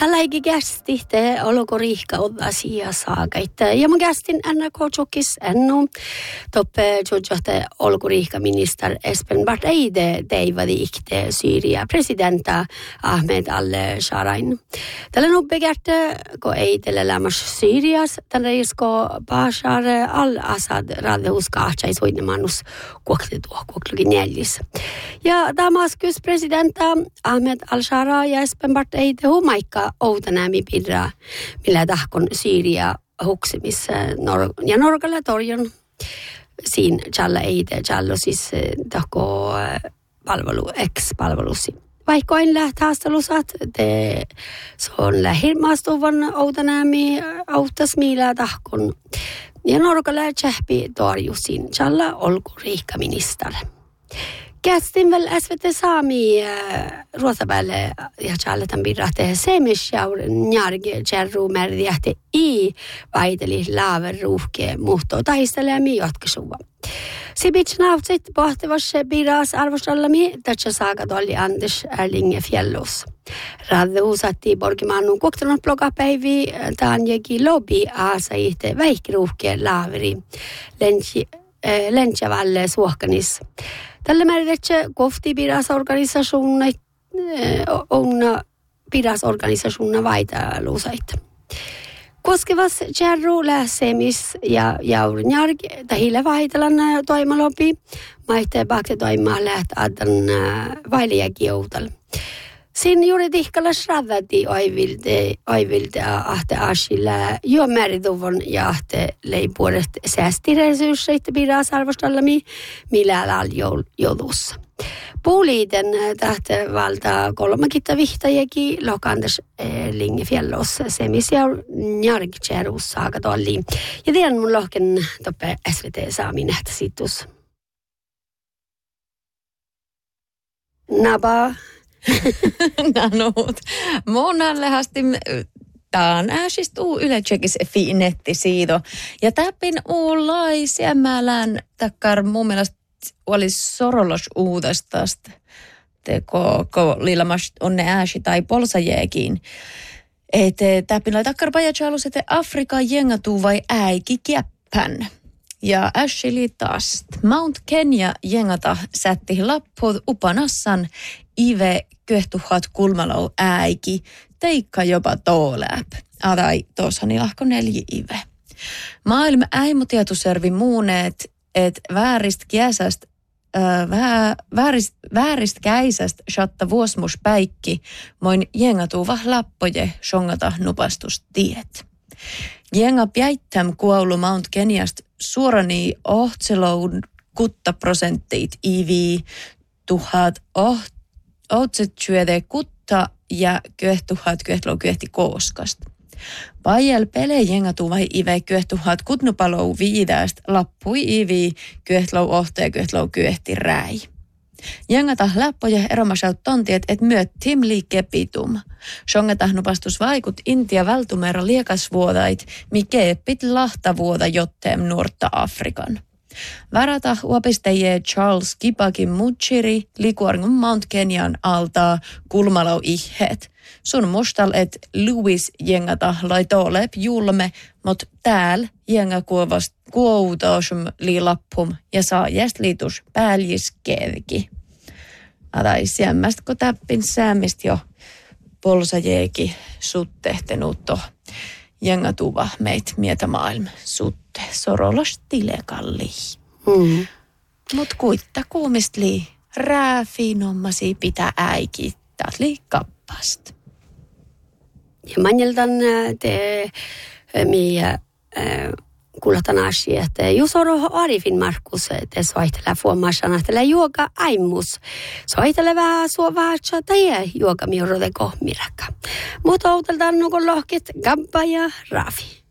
Tällä ei kästi te olko riihka asia saakaita. Ja mä kästin Anna Kochokis ennu. Toppe Jojote olko riihka minister Espen Barth Eide teivadi ikte Syyria presidenta Ahmed al-Sharain. Tällä nubbegärte ko Eidelle lämmas Syyrias. Tällä reisko Bashar al-Assad radhus kahtsai soinnemannus kuoklukin neljis. Ja Damaskus presidenta Ahmed al-Shara ja Espen Barth Eide humaikka outanämi pidra, millä tahkon Syyria huksimissa ja Norgalla torjon siinä Jalla Eide, Jallo siis tahko ex-palvelusi. Vaikka en lähtäästelusat, se on lähimaastuvan outanämi auttas millä tahkon ja Norgalla tjähpi torjusin Jalla olku riihkaminister. Kästin väl SVT Sami ruotsapäälle ja tjalletan birrahte semisjaur njarge jerru merdiähte i vaiteli laaveruuhke muhto taistelemi jatkasuva. Sibits nautsit pohtevas birras arvostallami tätsä saagatolli Anders Erlinge Fjellus. Radhuusatti borgimannun koktanut blogapäivi taanjegi lobby aasaitte väikkiruuhke laaveri lentsjavalle suohkanis. Tällä määritessä kohti pirasorganisationer vaitaluusait. Koskevas Jerru läsemis ja jaurnjarg tahille vaitalan toimalopi, maitte bakte toimaa läht adan vailijakioutal. Siinä juuri tihkalla sradati oivilde ahte asilla jo määrituvon ja ahte leipuodet säästiresursseet pirasarvostallami millä laal joudussa. Puuliiten tähte valta kolmakitta vihtajakin lokandes lingefjellos semisjaur njargtjerus saagatolliin. Ja tiedän mun lohken toppe SVT Sami nähtä situs. Naba. Nanut. Monalle hastim taan ääsistuu Yle-Tsekis nettisiito. Ja täpin uulaisia mälän takkar mun mielestä olisi sorolos uudestasta. Ko liilamas onne ääsi tai polsajeekin. Että täpin lai takkar pajatsalus, että Afrika jengatuu vai äiki käppän. Ja Ashley taas Mount Kenya jengata sätti lapput upanassan ive köhtuhat kulmalau äiki teikka jopa tooläp. Adai tuossani lahko 4 ive. Maailma äimutietoservi muuneet, et väärist käisäst shatta vuosmus päikki moin jengatuva lappoje shongata nupastustiet. Jenga päittäm kuoulu Mount Kenyast suorani ohtseloun kutta prosenttit ivi 1800 kutta ja 2000 kyhti kooskast. Vajel pele jengatu vai ive 2000 kutnupalou viidäst lappui ivi 2000 ohte ja 2000 kyhti räi. Jengata läppoja eromasaut tontiet et myöt timli kepitum. Shongata nupastus vaikut Intia vältumera liekasvuodait, mikä pit lahtavuoda jotteem nuorta Afrikan. Varata uopisteje Charles Kipaki Muchiri likuarngun Mount Kenyan altaa kulmalau ihet. Sun mustal et Louis jengata laitolep julme, mot tääl jenga kuoutausum liilappum ja saa jäst liitus pääljiskeevki. Adai siemmästä kun täppin säämistä jo polsajeeki suttehtenutto jengatuva meit mietä maailma sutte sorolas tilekalli. Mut kuitta kuumist lii rääfiinommasi pitää äikittää lii kappast. Ja manjeltan te miä kuulatan asia, että jos on Arifin Markus, että soittelee fuomaasana, että juoka aimus. Soittelee vähän suovaatsa tai juoka miurode kohmirakka. Mutta outeltaan nukon lohkit Gabba ja Rafi.